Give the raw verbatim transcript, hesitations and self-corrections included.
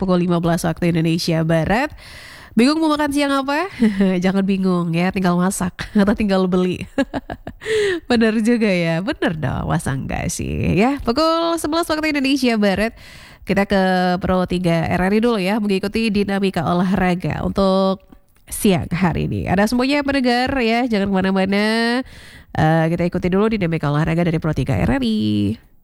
pukul lima belas waktu Indonesia Barat. Bingung mau makan siang apa? Jangan bingung ya, tinggal masak atau tinggal beli. Bener juga ya, bener dong, masa enggak sih ya. Pukul sebelas waktu Indonesia Barat. Kita ke Pro tiga R R I dulu ya, mengikuti dinamika olahraga untuk siang hari ini. Ada semuanya pendengar ya, jangan kemana-mana. Uh, kita ikuti dulu dinamika olahraga dari Pro tiga R R I.